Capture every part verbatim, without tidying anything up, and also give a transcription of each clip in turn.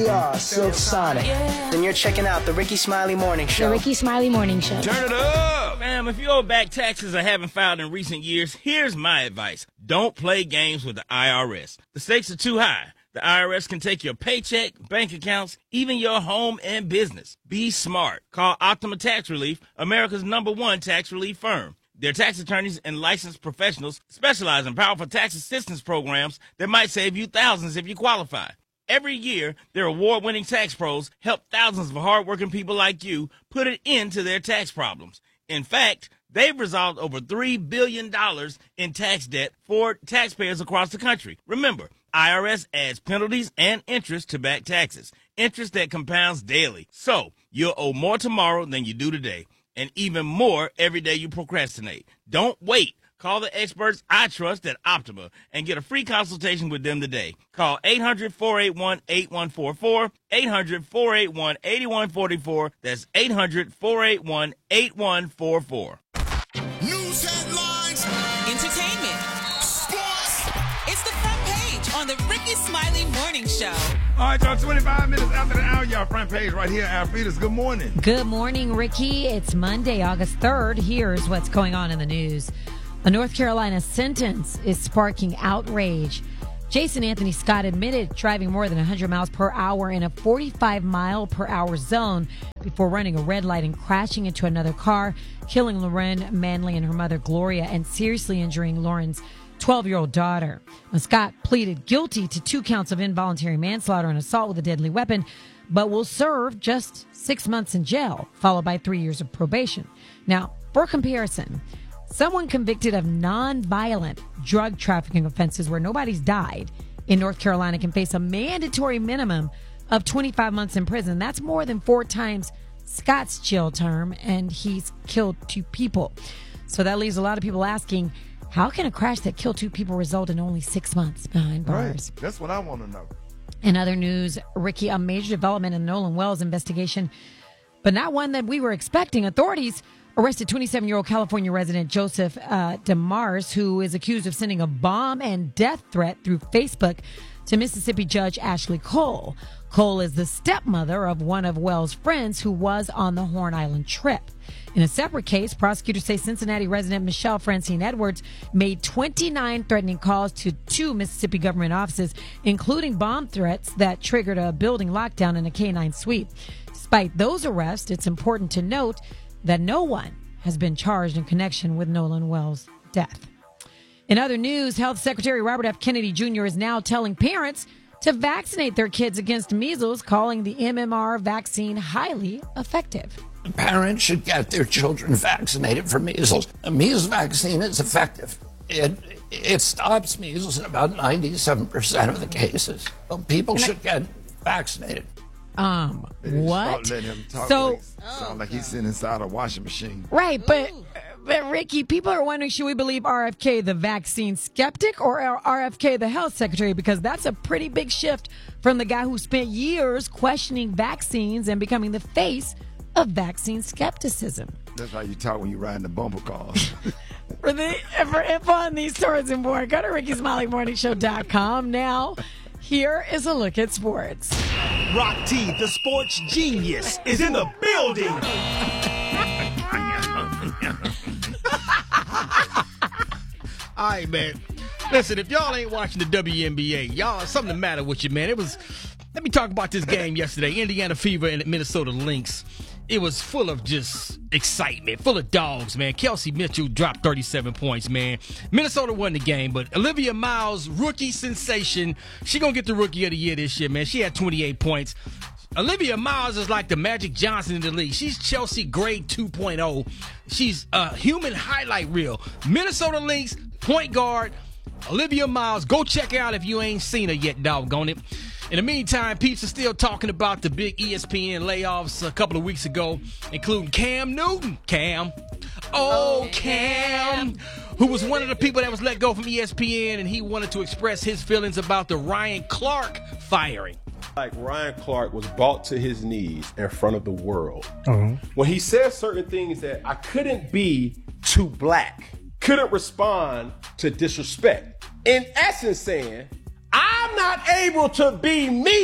Yeah, Silk Sonic. Then you're checking out the Ricky Smiley Morning Show. The Ricky Smiley Morning Show. Turn it up! Ma'am, if you owe back taxes or haven't filed in recent years, here's my advice. Don't play games with the I R S. The stakes are too high. The I R S can take your paycheck, bank accounts, even your home and business. Be smart. Call Optima Tax Relief, America's number one tax relief firm. Their tax attorneys and licensed professionals specialize in powerful tax assistance programs that might save you thousands if you qualify. Every year, their award-winning tax pros help thousands of hardworking people like you put an end to their tax problems. In fact, they've resolved over three billion dollars in tax debt for taxpayers across the country. Remember, I R S adds penalties and interest to back taxes, interest that compounds daily. So, you'll owe more tomorrow than you do today, and even more every day you procrastinate. Don't wait. Call the experts I trust at Optima and get a free consultation with them today. Call eight hundred, four eight one, eight one four four, eight hundred, four eight one, eight one four four. That's eight hundred, four eight one, eight one four four. News headlines, entertainment, sports. It's the front page on the Ricky Smiley Morning Show. All right, y'all, twenty-five minutes after the hour, y'all, front page right here. Alfreda's, good morning. Good morning, Ricky. It's Monday, August third. Here's what's going on in the news. A North Carolina sentence is sparking outrage. Jason Anthony Scott admitted driving more than one hundred miles per hour in a forty-five mile per hour zone before running a red light and crashing into another car, killing Lauren Manley and her mother Gloria, and seriously injuring Lauren's twelve-year-old daughter. Now, Scott pleaded guilty to two counts of involuntary manslaughter and assault with a deadly weapon, but will serve just six months in jail, followed by three years of probation. Now, for comparison, someone convicted of non-violent drug trafficking offenses where nobody's died in North Carolina can face a mandatory minimum of twenty-five months in prison. That's more than four times Scott's jail term, and he's killed two people. So that leaves a lot of people asking, how can a crash that killed two people result in only six months behind bars? Right. That's what I want to know. In other news, Ricky, a major development in the Nolan Wells investigation, but not one that we were expecting. Authorities arrested twenty-seven-year-old California resident Joseph uh, DeMars, who is accused of sending a bomb and death threat through Facebook to Mississippi Judge Ashley Cole. Cole is the stepmother of one of Wells' friends who was on the Horn Island trip. In a separate case, prosecutors say Cincinnati resident Michelle Francine Edwards made twenty-nine threatening calls to two Mississippi government offices, including bomb threats that triggered a building lockdown and a K nine sweep. Despite those arrests, it's important to note that no one has been charged in connection with Nolan Wells' death. In other news, Health Secretary Robert F. Kennedy Junior is now telling parents to vaccinate their kids against measles, calling the M M R vaccine highly effective. Parents should get their children vaccinated for measles. A measles vaccine is effective. It it stops measles in about ninety-seven percent of the cases. So people Can should I- get vaccinated. Um, what? Let him talk So- like, sound like he's sitting inside a washing machine. Right, but but Ricky, people are wondering, should we believe R F K the vaccine skeptic or R F K the health secretary? Because that's a pretty big shift from the guy who spent years questioning vaccines and becoming the face of vaccine skepticism. That's how you talk when you're riding the bumper cars. For the for info on these stories and more, go to ricky smiley morning show dot com. Now, here is a look at sports. Rock T, the sports genius, is in the building. All right, man. Listen, if y'all ain't watching the W N B A, y'all, something the matter with you, man. It was, let me talk about this game yesterday. Indiana Fever and Minnesota Lynx. It was full of just excitement, full of dogs, man. Kelsey Mitchell dropped thirty-seven points, man. Minnesota won the game, but Olivia Miles, rookie sensation, she gonna get the Rookie of the Year this year, man. She had twenty-eight points. Olivia Miles is like the Magic Johnson in the league. She's Chelsea Grade two point oh. She's a human highlight reel. Minnesota Lynx, point guard, Olivia Miles. Go check her out if you ain't seen her yet, doggone it. In the meantime, peeps are still talking about the big E S P N layoffs a couple of weeks ago, including Cam Newton. Cam. Oh, Cam. Who was one of the people that was let go from E S P N, and he wanted to express his feelings about the Ryan Clark firing. Like Ryan Clark was brought to his knees in front of the world. Uh-huh. When he said certain things that I couldn't be too black, couldn't respond to disrespect. In essence saying, I'm not able to be me.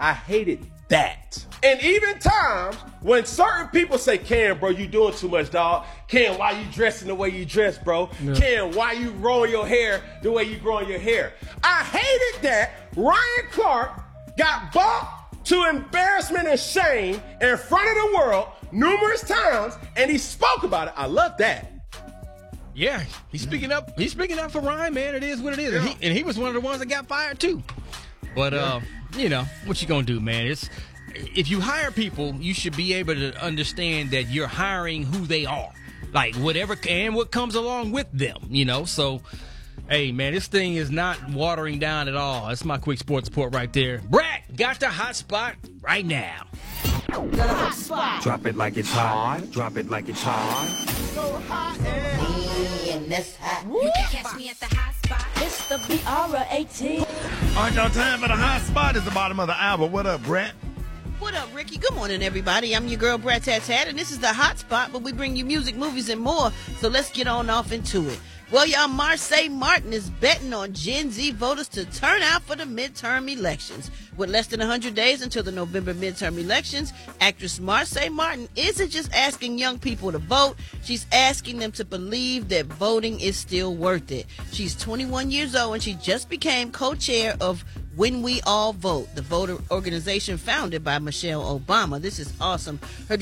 I hated that. And even times when certain people say, Cam, bro, you doing too much, dog. Cam, why you dressing the way you dress, bro? Yeah. Cam, why you growing your hair the way you growing your hair? I hated that Ryan Clark got bumped to embarrassment and shame in front of the world numerous times, and he spoke about it. I love that. Yeah, he's speaking up. He's speaking up for Ryan, man. It is what it is. Yeah. And, he, and he was one of the ones that got fired, too. But, yeah. uh, you know, what you going to do, man? It's if you hire people, you should be able to understand that you're hiring who they are. Like, whatever, and what comes along with them, you know? So, hey, man, this thing is not watering down at all. That's my quick sports report right there. Brat got the hot spot right now. The hot spot. Drop it like it's hot. Drop it like it's hot. So hot and in this hot. You can catch me at the hot spot. It's the B R A T. All right, y'all, time for the hot spot is the bottom of the hour. What up, Brett? What up, Ricky? Good morning, everybody. I'm your girl, Brat Tat Tat, and this is the hot spot where we bring you music, movies, and more. So let's get on off into it. Well, y'all, Marsai Martin is betting on Gen Z voters to turn out for the midterm elections. With less than one hundred days until the November midterm elections, actress Marsai Martin isn't just asking young people to vote, she's asking them to believe that voting is still worth it. She's twenty-one years old and she just became co-chair of When We All Vote, the voter organization founded by Michelle Obama. This is awesome. Her